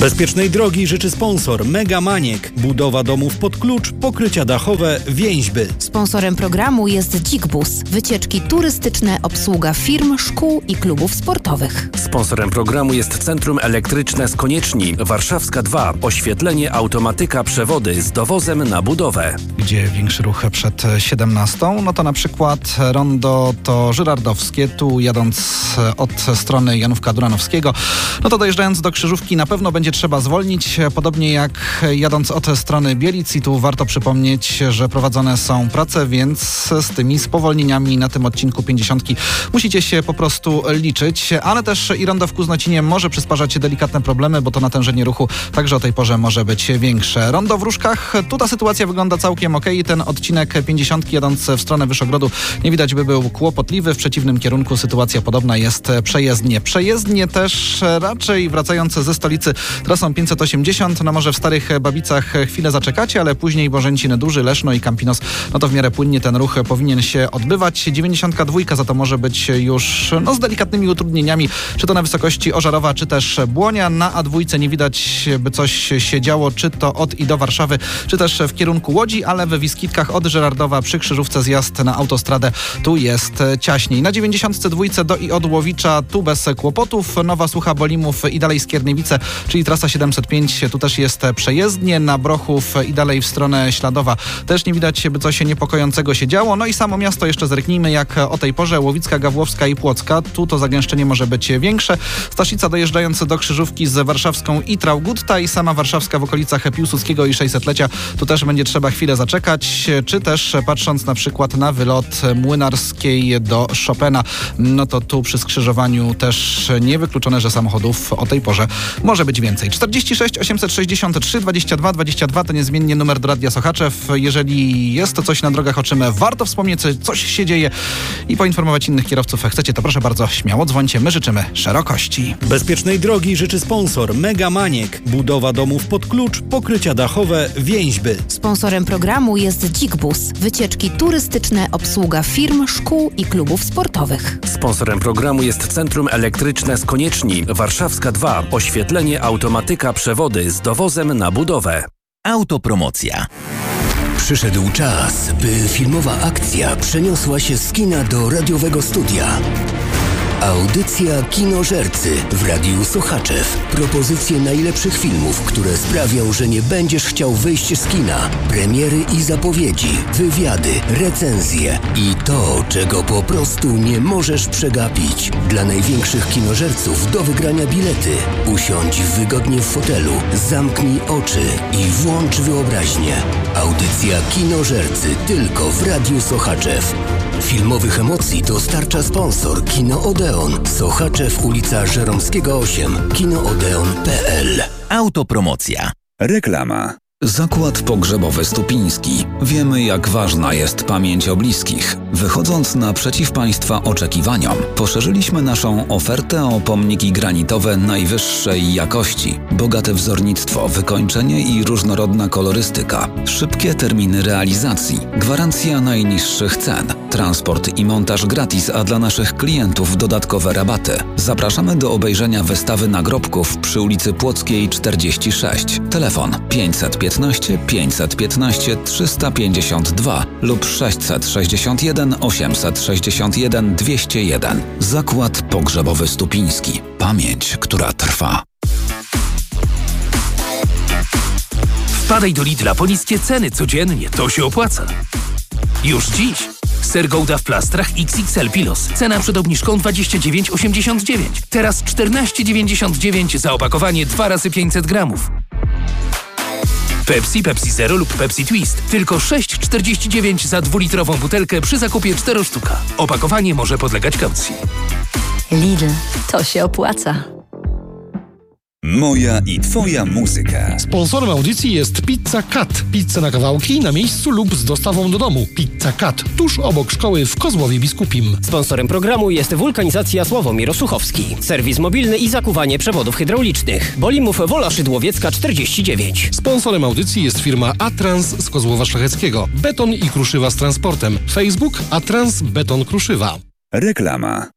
Bezpiecznej drogi życzy sponsor Mega Maniek. Budowa domów pod klucz, pokrycia dachowe, więźby. Sponsorem programu jest Dzik-Bus. Wycieczki turystyczne, obsługa firm, szkół i klubów sportowych. Sponsorem programu jest Centrum Elektryczne z Konieczni, Warszawska 2. Oświetlenie, automatyka, przewody z dowozem na budowę. Gdzie większy ruch przed 17? No to na przykład rondo to Żyrardowskie. Tu jadąc od strony Janówka Duranowskiego, no to dojeżdżając do Krzyżówki na pewno będzie trzeba zwolnić. Podobnie jak jadąc od strony Bielic i tu warto przypomnieć, że prowadzone są prace, więc z tymi spowolnieniami na tym odcinku 50 musicie się po prostu liczyć, ale też i rondo w Kuznocinie może przysparzać delikatne problemy, bo to natężenie ruchu także o tej porze może być większe. Rondo w Różkach, tu ta sytuacja wygląda całkiem okej. Ten odcinek 50 jadąc w stronę Wyszogrodu nie widać by był kłopotliwy. W przeciwnym kierunku sytuacja podobna jest przejezdnie. Przejezdnie też raczej wracające ze stolicy trasą 580, no może w Starych Babicach chwilę zaczekacie, ale później Bożęcin Duży, Leszno i Campinos, no to w miarę płynnie ten ruch powinien się odbywać. 92 za to może być już z delikatnymi utrudnieniami, czy to na wysokości Ożarowa, czy też Błonia. Na A2 nie widać, by coś się działo, czy to od i do Warszawy, czy też w kierunku Łodzi, ale we Wiskitkach od Żyrardowa przy Krzyżówce zjazd na autostradę, tu jest ciaśniej. Na 92 do i od Łowicza, tu bez kłopotów. Nowa Słucha Bolimów i dalej Skierniewice, czyli trasa 705, tu też jest przejezdnie. Na Brochów i dalej w stronę Śladowa też nie widać, by coś niepokojącego się działo. No i samo miasto jeszcze zerknijmy, jak o tej porze Łowicka, Gawłowska i Płocka. Tu to zagęszczenie może być większe. Staszica dojeżdżając do Krzyżówki z Warszawską i Traugutta i sama Warszawska w okolicach Piłsudskiego i 600-lecia. Tu też będzie trzeba chwilę zaczekać, czy też patrząc na przykład na wylot Młynarskiej do Chopina, no to tu przy skrzyżowaniu też niewykluczone, że samochodów o tej porze może być więcej. 46 863 22 22 to niezmiennie numer do Radia Sochaczew. Jeżeli jest to coś na drogach, o czym warto wspomnieć, coś się dzieje i poinformować innych kierowców chcecie, to proszę bardzo, śmiało dzwońcie. My życzymy szerokości. Bezpiecznej drogi życzy sponsor Mega Maniek. Budowa domów pod klucz, pokrycia dachowe, więźby. Sponsorem programu jest Dzik-Bus. Wycieczki turystyczne, obsługa firm, szkół i klubów sportowych. Sponsorem programu jest Centrum Elektryczne z Konieczni, Warszawska 2. Oświetlenie, automatyka, przewody z dowozem na budowę. Autopromocja. Przyszedł czas, by filmowa akcja przeniosła się z kina do radiowego studia. Audycja Kinożercy w Radiu Sochaczew. Propozycje najlepszych filmów, które sprawią, że nie będziesz chciał wyjść z kina. Premiery i zapowiedzi, wywiady, recenzje i to, czego po prostu nie możesz przegapić. Dla największych kinożerców do wygrania bilety. Usiądź wygodnie w fotelu, zamknij oczy i włącz wyobraźnię. Audycja Kinożercy tylko w Radiu Sochaczew. Filmowych emocji dostarcza sponsor Kino Odeon, Sochaczew, ulica Żeromskiego 8, kinoodeon.pl. Autopromocja. Reklama. Zakład Pogrzebowy Stupiński. Wiemy, jak ważna jest pamięć o bliskich. Wychodząc naprzeciw Państwa oczekiwaniom, poszerzyliśmy naszą ofertę o pomniki granitowe najwyższej jakości. Bogate wzornictwo, wykończenie i różnorodna kolorystyka. Szybkie terminy realizacji. Gwarancja najniższych cen. Transport i montaż gratis, a dla naszych klientów dodatkowe rabaty. Zapraszamy do obejrzenia wystawy nagrobków przy ulicy Płockiej 46. Telefon 515 515 352 lub 661 861 201. Zakład Pogrzebowy Stupiński. Pamięć, która trwa. Wpadaj do Lidla po niskie ceny codziennie, to się opłaca. Już dziś. Ser Gouda w plastrach XXL Pilos. Cena przed obniżką 29,89. Teraz 14,99 za opakowanie 2 razy 500 gramów. Pepsi, Pepsi Zero lub Pepsi Twist. Tylko 6,49 za 2-litrową butelkę przy zakupie 4 sztuka. Opakowanie może podlegać kaucji. Lidl, to się opłaca. Moja i Twoja muzyka. Sponsorem audycji jest Pizza Cut. Pizza na kawałki, na miejscu lub z dostawą do domu. Pizza Cut, tuż obok szkoły w Kozłowie Biskupim. Sponsorem programu jest Wulkanizacja Sławomir Osuchowski. Serwis mobilny i zakuwanie przewodów hydraulicznych. Bolimów Wola Szydłowiecka 49. Sponsorem audycji jest firma Atrans z Kozłowa Szlacheckiego. Beton i kruszywa z transportem. Facebook Atrans Beton Kruszywa. Reklama.